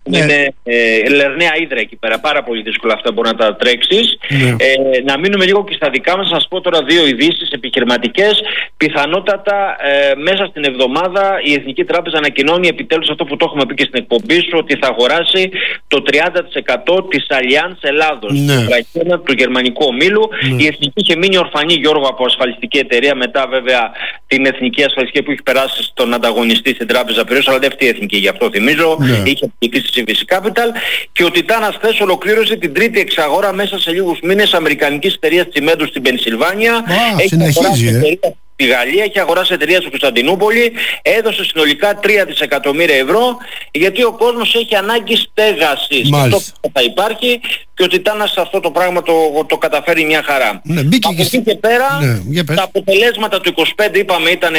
Είναι λερναία ύδρα εκεί πέρα, πάρα πολύ δύσκολα αυτά μπορεί να τα τρέξεις. Να μείνουμε λίγο και στα δικά μας, να σας πω τώρα δύο ειδήσεις επιχειρηματικές. Πιθανότατα μέσα στην εβδομάδα η Εθνική Τράπεζα ανακοινώνει επιτέλους αυτό που το έχουμε πει και στην εκπομπή σου, ότι θα αγοράσει το 30% της Allianz Ελλάδος, του γερμανικού ομίλου. Η Εθνική είχε μείνει ορφανή, Γιώργο, από ασφαλιστική εταιρεία, μετά βέβαια την Εθνική Ασφαλιστική που έχει περάσει στον ανταγωνιστή στην Τράπεζα Πειραιώς, αλλά δεν αυτή η Εθνική, γι' αυτό θυμίζω. Είχε αποκτήσει στη CVC Capital. Και ο Τιτάνας χθες ολοκλήρωσε την τρίτη εξαγορά μέσα σε λίγους μήνες αμερικανικής εταιρείας τσιμέντου στην Πενσιλβάνια. Έχει αγοράσει εταιρεία στη Γαλλία, έχει αγοράσει εταιρεία στην Κωνσταντινούπολη, έδωσε συνολικά 3 δισεκατομμύρια ευρώ, γιατί ο κόσμος έχει ανάγκη στέγασης. Αυτό θα υπάρχει και ο Τιτάνας αυτό το πράγμα το καταφέρει μια χαρά. Από εκεί και πέρα, τα αποτελέσματα του 25 είπαμε ήταν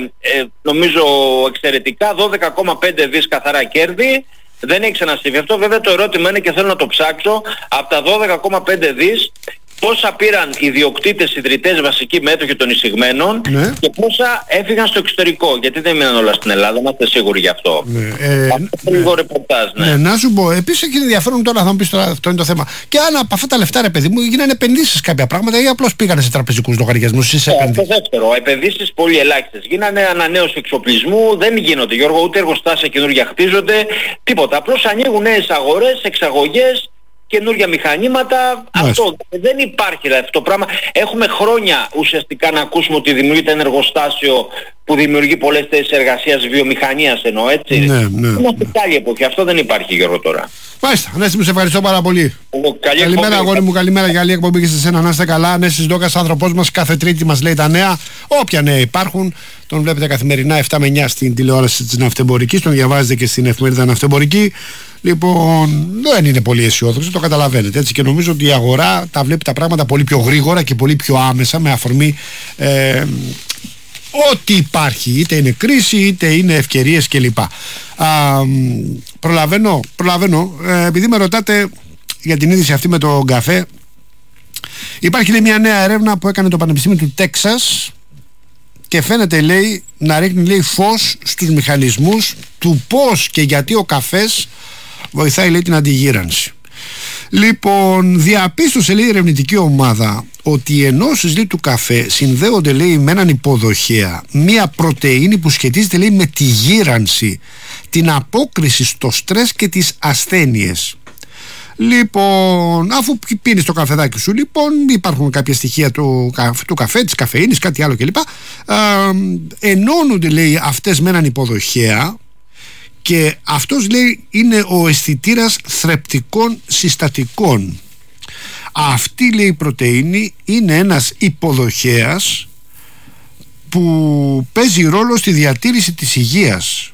νομίζω εξαιρετικά, 12,5 δις καθαρά κέρδη. Δεν έχει ξανασυμβεί αυτό. Βέβαια το ερώτημα είναι, και θέλω να το ψάξω, από τα 12,5 δις πόσα πήραν ιδιοκτήτες, ιδρυτές, βασικοί μέτοχοι των εισηγμένων και πόσα έφυγαν στο εξωτερικό. Γιατί δεν μείναν όλα στην Ελλάδα, να είστε σίγουροι γι' αυτό. Αυτό λίγο ρεπορτάζ. Να σου πω, επίσης έχει ενδιαφέρον τώρα, θα μου πεις τώρα, αυτό είναι το θέμα. Και αν από αυτά τα λεφτά, ρε παιδί μου, γίνανε επενδύσεις κάποια πράγματα ή απλώς πήγανε σε τραπεζικούς λογαριασμούς ή σε επενδύσεις? Το δεύτερο, επενδύσεις πολύ ελάχιστες. Γίνανε ανανέωση εξοπλισμού, δεν γίνονται, Γιώργο, ούτε εργοστάσια καινούργια χτίζονται, τίποτα. Απλώς ανοίγουν νέες αγορές, εξαγωγές, καινούργια μηχανήματα. Αυτό δεν υπάρχει δηλαδή, αυτό το πράγμα. Έχουμε χρόνια ουσιαστικά να ακούσουμε ότι δημιουργείται ένα εργοστάσιο που δημιουργεί πολλές θέσεις εργασίας, βιομηχανίας εννοώ, έτσι. Είμαστε σε άλλη εποχή. Αυτό δεν υπάρχει, Γιώργο, τώρα. Μάλιστα. Ανέστη μου, σε ευχαριστώ πάρα πολύ. Καλημέρα, αγόρι μου, καλημέρα. Καλή εκπομπή και σε εσένα. Να είστε καλά. Ανέστης Ντόκας, άνθρωπός μας, κάθε Τρίτη μας λέει τα νέα. Όποια νέα υπάρχουν. Τον βλέπετε καθημερινά 7 με 9 στην τηλεόραση της Ναυτεμπορικής. Τον διαβάζετε και στην εφημερίδα Ναυτεμπορική. Λοιπόν, δεν είναι πολύ αισιόδοξο, το καταλαβαίνετε, έτσι, και νομίζω ότι η αγορά τα βλέπει τα πράγματα πολύ πιο γρήγορα και πολύ πιο άμεσα, με αφορμή ό,τι υπάρχει, είτε είναι κρίση είτε είναι ευκαιρίες κλπ. Προλαβαίνω, επειδή με ρωτάτε για την είδηση αυτή με τον καφέ, υπάρχει μια νέα έρευνα που έκανε το Πανεπιστήμιο του Τέξας και φαίνεται, λέει, να ρίχνει, λέει, φως στους μηχανισμούς του πώς και γιατί ο καφές βοηθάει, λέει, την αντιγύρανση. Λοιπόν, διαπίστωσε, λέει, η ερευνητική ομάδα ότι οι ενώσεις, λέει, του καφέ συνδέονται, λέει, με έναν υποδοχέα, μια πρωτεΐνη που σχετίζεται, λέει, με τη γύρανση, την απόκριση στο στρες και τις ασθένειες. Λοιπόν, αφού πίνεις το καφεδάκι σου, λοιπόν, υπάρχουν κάποια στοιχεία του καφέ, της καφεΐνης, κάτι άλλο κλπ. Ενώνονται, λέει, αυτές με έναν υποδοχέα και αυτός, λέει, είναι ο αισθητήρας θρεπτικών συστατικών. Αυτή, λέει, η πρωτεΐνη είναι ένας υποδοχέας που παίζει ρόλο στη διατήρηση της υγείας.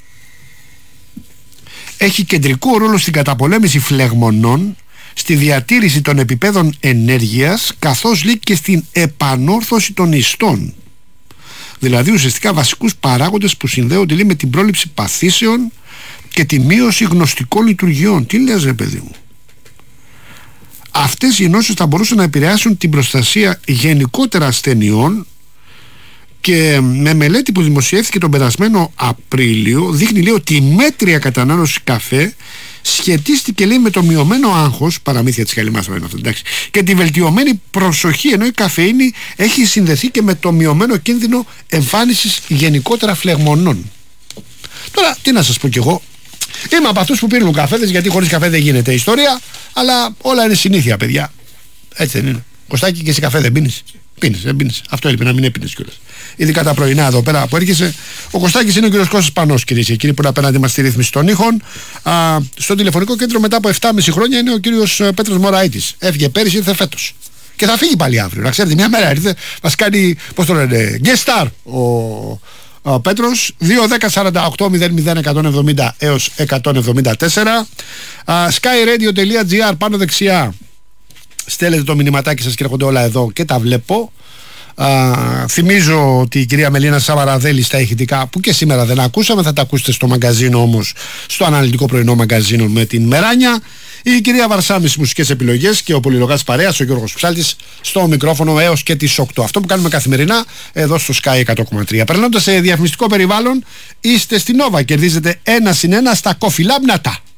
Έχει κεντρικό ρόλο στην καταπολέμηση φλεγμονών, στη διατήρηση των επιπέδων ενέργειας, καθώς, λέει, και στην επανόρθωση των ιστών. Δηλαδή ουσιαστικά βασικούς παράγοντες που συνδέονται, λέει, με την πρόληψη παθήσεων και τη μείωση γνωστικών λειτουργιών. Τι λες, ρε παιδί μου? Αυτές οι ενώσεις θα μπορούσαν να επηρεάσουν την προστασία γενικότερα ασθενειών, και με μελέτη που δημοσιεύθηκε τον περασμένο Απρίλιο δείχνει, λέει, ότι η μέτρια κατανάλωση καφέ σχετίστηκε, λέει, με το μειωμένο άγχος, παραμύθια της καλυμάς, εντάξει, και τη βελτιωμένη προσοχή, ενώ η καφεΐνη έχει συνδεθεί και με το μειωμένο κίνδυνο εμφάνισης γενικότερα φλεγμονών. Τώρα, τι να σας πω κι εγώ, είμαι από αυτούς που πίνουν καφέδες, γιατί χωρίς καφέ δεν γίνεται ιστορία, αλλά όλα είναι συνήθεια, παιδιά. Έτσι δεν είναι? Κωστάκι, και εσύ καφέ δεν πίνεις? Πίνεις, δεν πίνεις? Αυτό έλειπε, να μην έπινες κιόλας. Ειδικά τα πρωινά εδώ πέρα που έρχεσαι. Ο Κωστάκης είναι ο κύριος Κώστας Πανός, κυρίες και κύριοι, που είναι απέναντι μας στη ρύθμιση των ήχων. Στο τηλεφωνικό κέντρο μετά από 7,5 χρόνια είναι ο κύριος Πέτρος Μωραΐτης. Έφυγε πέρυσι, ήρθε φέτος. Και θα φύγει πάλι αύριο. Να ξέρετε, μια μέρα ήρθε, μας κάνει, πώς το λένε, guest star ο Πέτρος. 2-10-48-00-170 έως 174. skyradio.gr, πάνω δεξιά. Στέλνετε το μηνυματάκι σας και έρχονται όλα εδώ και τα βλέπω. Θυμίζω ότι η κυρία Μελίνα Σαβαραδέλη στα ηχητικά, που και σήμερα δεν ακούσαμε, θα τα ακούσετε στο μαγκαζίνο, όμως στο αναλυτικό πρωινό μαγκαζίνο με την Μεράνια. Η κυρία Βαρσάμι στις μουσικές επιλογές και ο πολυλογάς παρέας, ο Γιώργος Ψάλτης, στο μικρόφωνο έως και τις 8. Αυτό που κάνουμε καθημερινά εδώ στο Sky 100,3. Περνώντας σε διαφημιστικό περιβάλλον, είστε στην Nova. Κερδίζετε 1 συν 1 στα Coffee Lab. Να τα!